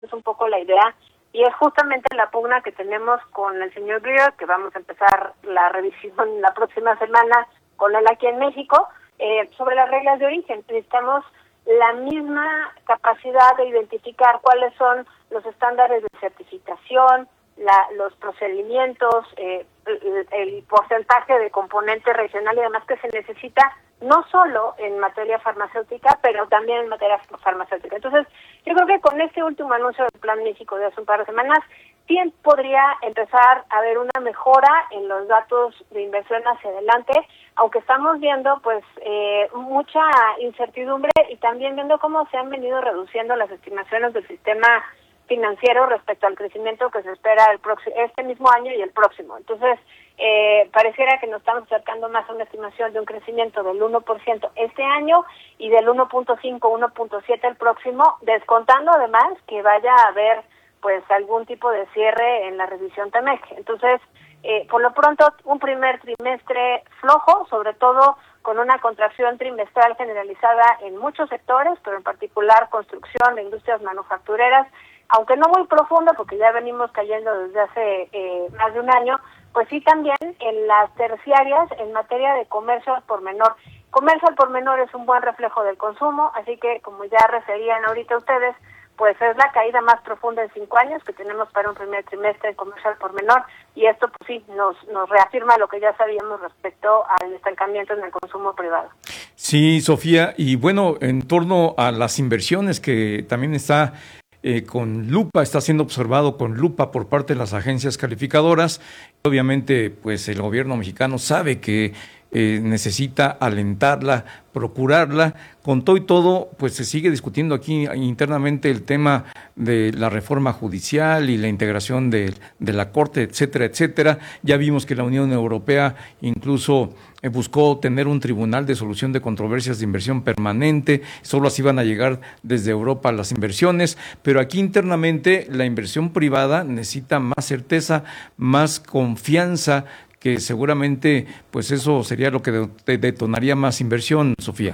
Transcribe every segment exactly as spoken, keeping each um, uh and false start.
es un poco la idea, y es justamente la pugna que tenemos con el señor Greer, que vamos a empezar la revisión la próxima semana con él aquí en México, eh, sobre las reglas de origen. Necesitamos la misma capacidad de identificar cuáles son los estándares de certificación, la, los procedimientos, eh, el, el porcentaje de componente regional y demás que se necesita, no solo en materia farmacéutica, pero también en materia farmacéutica. Entonces, yo creo que con este último anuncio del Plan México de hace un par de semanas, sí podría empezar a haber una mejora en los datos de inversión hacia adelante, aunque estamos viendo pues eh, mucha incertidumbre y también viendo cómo se han venido reduciendo las estimaciones del sistema financiero respecto al crecimiento que se espera el próximo, este mismo año y el próximo. Entonces, eh, pareciera que nos estamos acercando más a una estimación de un crecimiento del uno por ciento este año y del uno punto cinco, uno punto siete el próximo, descontando además que vaya a haber pues algún tipo de cierre en la revisión T M E C. Entonces, eh, por lo pronto, un primer trimestre flojo, sobre todo con una contracción trimestral generalizada en muchos sectores, pero en particular construcción de industrias manufactureras, aunque no muy profunda, porque ya venimos cayendo desde hace eh, más de un año, pues sí también en las terciarias en materia de comercio al por menor. Comercio al por menor es un buen reflejo del consumo, así que como ya referían ahorita ustedes, pues es la caída más profunda en cinco años que tenemos para un primer trimestre en comercio al por menor, y esto pues sí nos, nos reafirma lo que ya sabíamos respecto al estancamiento en el consumo privado. Sí, Sofía, y bueno, en torno a las inversiones que también está Eh, con lupa, está siendo observado con lupa por parte de las agencias calificadoras. Obviamente, pues el gobierno mexicano sabe que eh, necesita alentarla, procurarla. Con todo y todo, pues se sigue discutiendo aquí internamente el tema de la reforma judicial y la integración de, de la Corte, etcétera, etcétera. Ya vimos que la Unión Europea incluso eh, buscó tener un tribunal de solución de controversias de inversión permanente, solo así van a llegar desde Europa las inversiones, pero aquí internamente la inversión privada necesita más certeza, más confianza, que seguramente pues eso sería lo que de- detonaría más inversión, Sofía.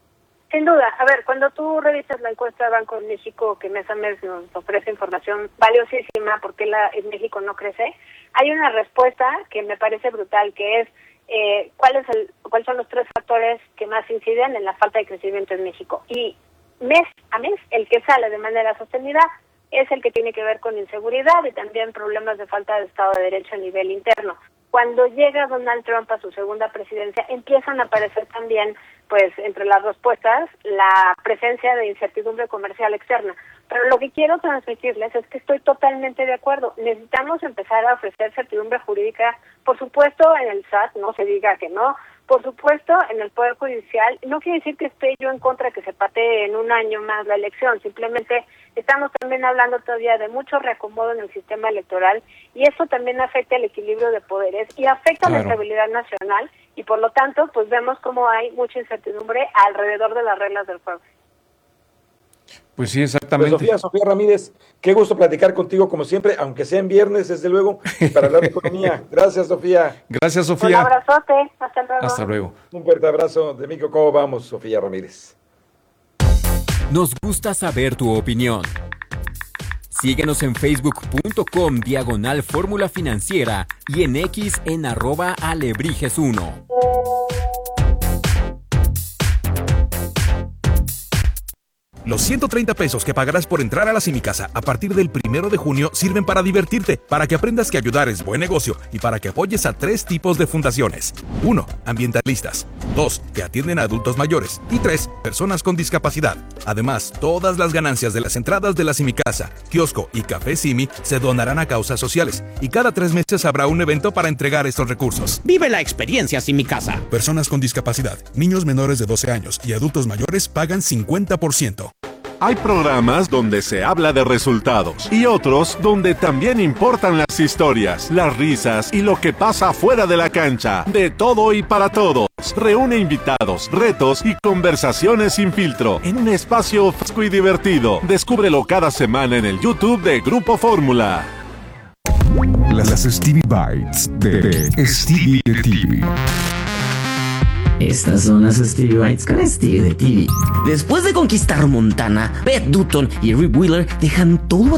Sin duda. A ver, cuando tú revisas la encuesta de Banco de México, que mes a mes nos ofrece información valiosísima porque la, en México no crece, hay una respuesta que me parece brutal, que es eh, ¿cuál es el, cuáles son los tres factores que más inciden en la falta de crecimiento en México. Y mes a mes, el que sale de manera sostenida es el que tiene que ver con inseguridad y también problemas de falta de Estado de Derecho a nivel interno. Cuando llega Donald Trump a su segunda presidencia, empiezan a aparecer también, pues, entre las respuestas, la presencia de incertidumbre comercial externa. Pero lo que quiero transmitirles es que estoy totalmente de acuerdo. Necesitamos empezar a ofrecer certidumbre jurídica, por supuesto, en el S A T, no se diga que no, por supuesto, en el Poder Judicial. No quiere decir que esté yo en contra de que se patee en un año más la elección, simplemente estamos también hablando todavía de mucho reacomodo en el sistema electoral y eso también afecta el equilibrio de poderes y afecta claro. la estabilidad nacional y por lo tanto pues vemos cómo hay mucha incertidumbre alrededor de las reglas del juego. Pues sí, exactamente. Pues Sofía, Sofía Ramírez, qué gusto platicar contigo como siempre, aunque sea en viernes, desde luego, para hablar de economía. Gracias, Sofía. Gracias, Sofía. Un abrazote, hasta luego. Hasta luego. Un fuerte abrazo de México. ¿Cómo vamos, Sofía Ramírez? Nos gusta saber tu opinión. Síguenos en facebook.com diagonal fórmula financiera y en X en arroba alebrijes uno. Los ciento treinta pesos que pagarás por entrar a la Simicasa a partir del primero de junio sirven para divertirte, para que aprendas que ayudar es buen negocio y para que apoyes a tres tipos de fundaciones. Uno, ambientalistas. Dos, que atienden a adultos mayores. Y tres, personas con discapacidad. Además, todas las ganancias de las entradas de la Simicasa, kiosco y café Simi se donarán a causas sociales. Y cada tres meses habrá un evento para entregar estos recursos. Vive la experiencia Simicasa. Personas con discapacidad, niños menores de doce años y adultos mayores pagan cincuenta por ciento. Hay programas donde se habla de resultados y otros donde también importan las historias, las risas y lo que pasa fuera de la cancha. De todo y para todos. Reúne invitados, retos y conversaciones sin filtro en un espacio fresco y divertido. Descúbrelo cada semana en el YouTube de Grupo Fórmula. Las Stevie Bites de Stevie T V. Estas son las Stevie Bites con Stevie de T V. Después de conquistar Montana, Beth Dutton y Rip Wheeler dejan todo